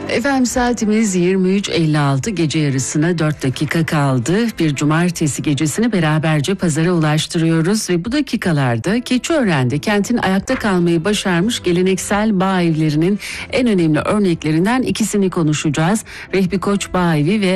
Efendim saatimiz 23.56, gece yarısına 4 dakika kaldı. Bir cumartesi gecesini beraberce pazara ulaştırıyoruz ve bu dakikalarda Keçiören'de kentin ayakta kalmayı başarmış geleneksel bağ evlerinin en önemli örneklerinden ikisini konuşacağız. Rehbi Koç Bağ Evi ve